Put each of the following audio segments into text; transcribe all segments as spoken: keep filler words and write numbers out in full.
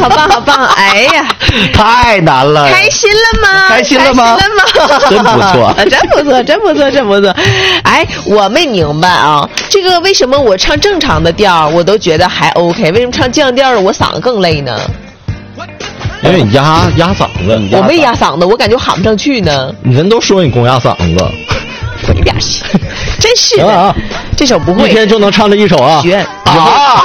好棒好棒！哎呀， 太难了， 开心了吗？ 开心了吗？ 真不错， 真不错，真不错，真不错。哎，我没明白啊，这个为什么我唱正常的调我都觉得还 OK， 为什么唱降调的我嗓子更累呢？ 因为你压压嗓子， 我没压嗓子，我感觉喊不上去呢。 人都说你公压嗓子， 回点去，真是的。啊、这首不会， 一天就能唱这一首啊？ 学啊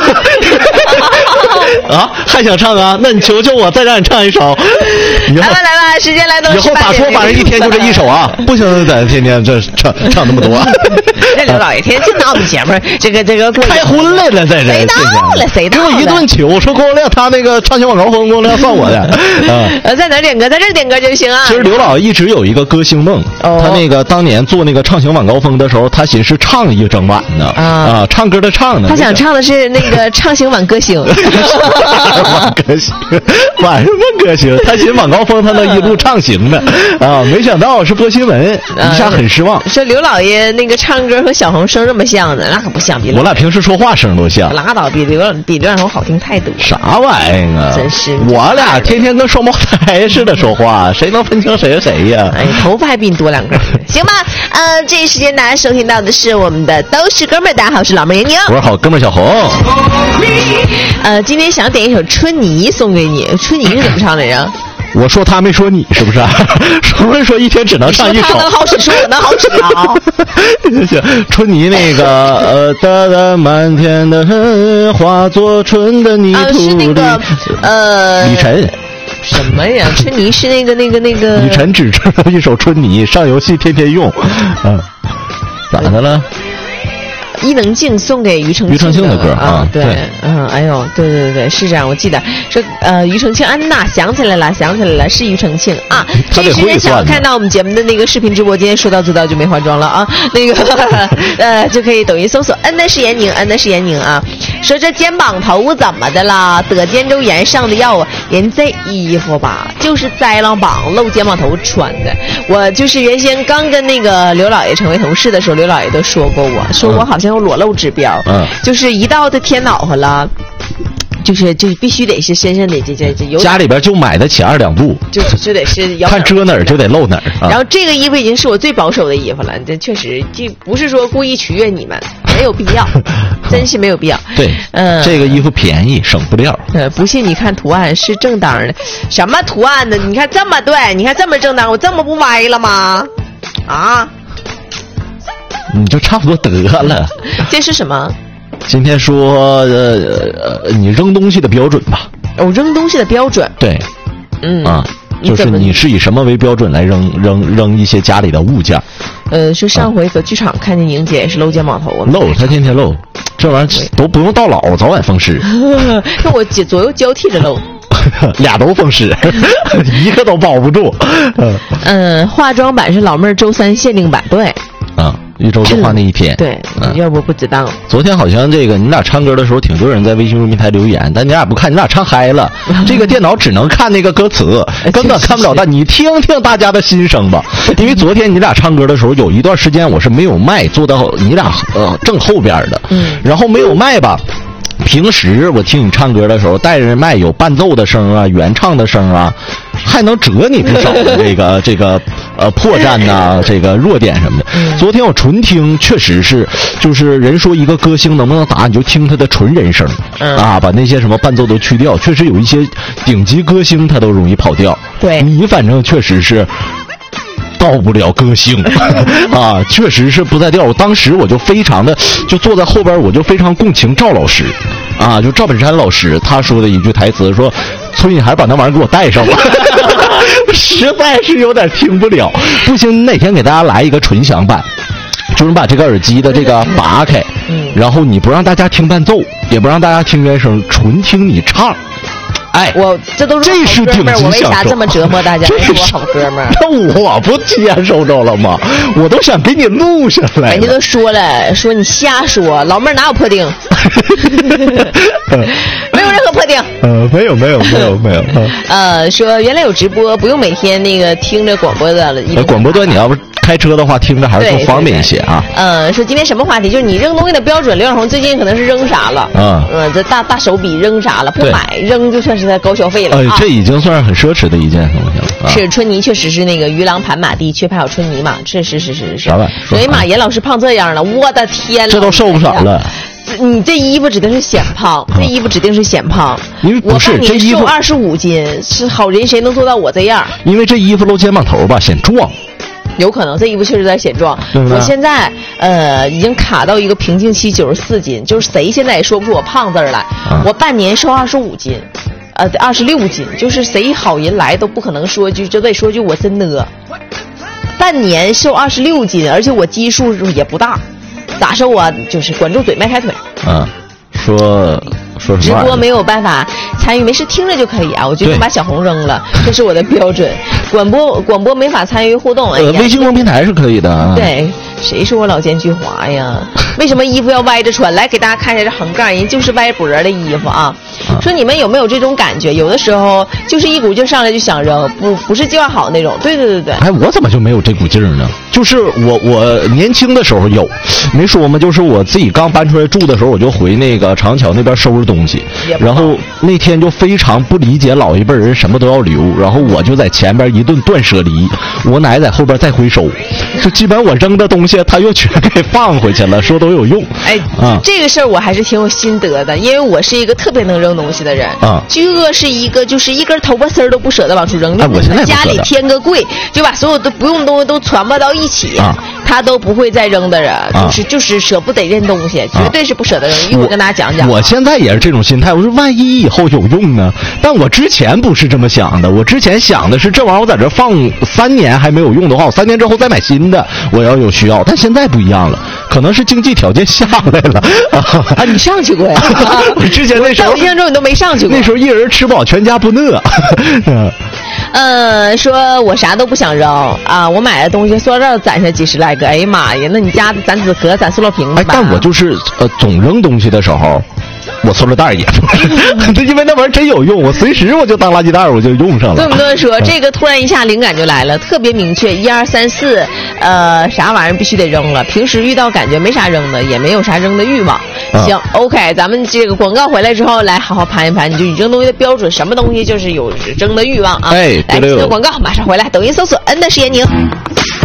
啊！还想唱啊？那你求求我，再让你唱一首。 来吧来吧，时间来到以后打说反正一天就这一首啊，不行，咱天天这唱唱那么多。 这刘老爷天天拿我们节目，这个这个开荤来了，在这谁到了谁到了， 给我一顿求，说给我亮他那个唱行晚高峰，给我亮算我的。 呃，在哪点歌？在这点歌就行啊。 其实刘老一直有一个歌星梦，他那个当年做那个唱行晚高峰的时候，他寻思唱一整晚呢啊，唱歌的唱呢。 他想唱的是那个唱行晚歌星。 晚歌星，晚什么歌星？他寻晚高峰，他能一路唱行的啊，没想到是播新闻，一下很失望。 说刘老爷那个唱歌和小红声这么像呢，那可不像。比我俩平时说话声都像， 拉倒，比刘比刘老好听太多。 啥玩意儿啊！ 真是， 我俩天天跟双胞胎似的说话，谁能分清谁是谁呀？ 哎，头发还比你多两根。行吧，呃，这一时间大家收听到的是我们的都是哥们儿，大家好，我是老妹儿宁宁， 我是好哥们儿小红。 呃，今天想点一首《春泥》送给你，《春泥》是怎么唱来着？ 我说他没说你是不是？说没说一天只能唱一首？ 他能好使，说我能好使啊！ 行，春泥那个呃，哒哒满天的春化作春的泥土里。呃， 是那个呃， 李晨。 什么呀？春泥是那个那个那个。 李晨只唱了一首《春泥》，上游戏天天用。嗯，咋的了？ 伊能静送给庾澄庆庾澄庆的歌啊，对，嗯，哎呦，对对对，是这样，我记得说，呃，庾澄庆，安娜想起来了，想起来了，是庾澄庆啊。这时间想看到我们节目的那个视频直播间，说到做到就没化妆了啊，那个呃就可以抖音搜索恩的是闫宁，恩的是闫宁啊。说这肩膀头怎么的啦？得肩周炎上的药啊，人这衣服吧，就是栽浪膀露肩膀头穿的。我就是原先刚跟那个刘老爷成为同事的时候，刘老爷都说过我，说我好像有裸露指标，嗯，就是一到他天脑和了。就是就必须得是身上得这这这有家里边就买得起二两布， 就就得是看遮哪儿就得露哪儿。啊、 然后这个衣服已经是我最保守的衣服了，这确实这不是说故意取悦你们，没有必要，真是没有必要。 对，嗯，这个衣服便宜，省布料。 呃，不信你看图案是正当的，什么图案呢？你看这么对，你看这么正当，我这么不歪了吗？啊， 你就差不多得了。 这是什么？ 今天说呃呃，你扔东西的标准吧。 我、哦、扔东西的标准。 对， 嗯啊，就是你是以什么为标准来扔扔扔一些家里的物件？ 呃，说上回搁剧场看见宁姐也是露肩膀头啊。 露，她天天露，这玩意儿都不用到老，早晚风湿。 那我左右交替着露。 俩都风湿，一个都保不住。 嗯，化妆版是老妹儿周三限定版，对。 啊。一周就画那一天， 对，嗯、要不不知道。 昨天好像这个你俩唱歌的时候，挺多人在微信公众平台留言，但你俩不看，你俩唱嗨了。这个电脑只能看那个歌词，根本看不了。但你听听大家的心声吧，因为昨天你俩唱歌的时候，有一段时间我是没有麦，坐到你俩呃正后边的，嗯，然后没有麦吧。平时我听你唱歌的时候，带着麦有伴奏的声啊，原唱的声啊，还能折你不少的这个这个呃破绽呐、啊，这个弱点什么的。昨天我纯听，确实是，就是人说一个歌星能不能打，你就听他的纯人声啊，把那些什么伴奏都去掉。确实有一些顶级歌星他都容易跑调。 对， 你反正确实是。到不了歌星啊，确实是不在调。我当时我就非常的，就坐在后边，我就非常共情赵老师，啊，就赵本山老师他说的一句台词说：“崔，你还是把那玩意儿给我带上吧。”实在是有点听不了，不行，哪天给大家来一个纯享版。就是把这个耳机的这个拔开，然后你不让大家听伴奏，也不让大家听原声，纯听你唱。哎， 我这都是这是顶级享受。 我为啥这么折磨大家？这是我好哥们儿。 那我不接受着了吗？我都想给你录下来。 人家都说了，说你瞎说，老妹儿哪有破钉？没有任何破钉。 呃，没有，没有，没有，没有。 呃，说原来有直播，不用每天那个听着广播的了。 广播端你要不开车的话听着还是更方便一些啊。 嗯，说今天什么话题？就是你扔东西的标准。刘小红最近可能是扔啥了？ 啊， 呃，这大大手笔扔啥了？不买扔就算是在高消费了。 呃，这已经算是很奢侈的一件东西了。啊、 是春泥确实是那个鱼郎盘马地，缺乏有春泥嘛？这是是是是。 啥玩意儿？ 哎呀妈，严老师胖这样了，我的天！ 这都瘦不少了。 你这衣服指定是显胖，这衣服指定是显胖。 因为不是这衣服瘦二十五斤，是好人谁能做到我这样？ 因为这衣服露肩膀头吧，显壮。 有可能这衣服确实在显壮。我现在呃已经卡到一个瓶颈期，九十四斤，就是谁现在也说不出我胖字儿来。啊、我半年瘦二十五斤，呃二十六斤，就是谁好人来都不可能说句，就得说句我真的。半年瘦二十六斤，而且我基数也不大。咋瘦啊？就是管住嘴，迈开腿。 嗯，说说什么？ 直播没有办法参与，没事听着就可以啊。我决定把小红扔了，这是我的标准。广播广播没法参与互动。哎呀， 呃，微信公众平台是可以的啊。 对，谁说我老奸巨猾呀？为什么衣服要歪着穿？来给大家看一下这横杠，人就是歪脖的衣服啊。说你们有没有这种感觉？有的时候就是一股劲上来就想扔，不不是计划好那种。对对对对。 哎，我怎么就没有这股劲儿呢？就是我我年轻的时候有，没说吗？就是我自己刚搬出来住的时候，我就回那个长桥那边收拾东西，然后那天就非常不理解老一辈人什么都要留，然后我就在前边一顿断舍离，我奶在后边再回收，就基本我扔的东西他又全给放回去了，说都有用。 哎，啊，这个事儿我还是挺有心得的，因为我是一个特别能扔东西的人啊。居哥是一个就是一根头发丝儿都不舍得往出扔， 哎，我现在家里添个柜就把所有的不用的东西都传播到一起，啊、他都不会再扔的人，啊、就是就是舍不得扔东西，绝对是不舍得扔。一会儿跟大家讲讲。 我现在也是这种心态，我说万一以后有用呢？但我之前不是这么想的，我之前想的是这玩意儿我在这放三年还没有用的话，我三年之后再买新的，我要有需要。但现在不一样了，可能是经济条件下来了啊！你上去过呀？ 我之前那时候， 在我印象中你都没上去过。 那时候一人吃饱全家不饿。 嗯，说我啥都不想扔啊！我买的东西塑料袋攒下几十来个，哎呀妈呀！那你家攒纸壳、攒塑料瓶子吧？ 哎，但我就是呃，总扔东西的时候，我塑料袋也不是，因为那玩意儿真有用，我随时我就当垃圾袋我就用上了。 对不对？说这个突然一下灵感就来了，特别明确，一二三四，呃，啥玩意儿必须得扔了。平时遇到感觉没啥扔的，也没有啥扔的欲望。行、啊、，OK， 咱们这个广告回来之后，来好好盘一盘，你就你扔东西的标准，什么东西就是有扔的欲望啊？ 哎， 来，这个广告马上回来，抖音搜索 N 的石岩宁。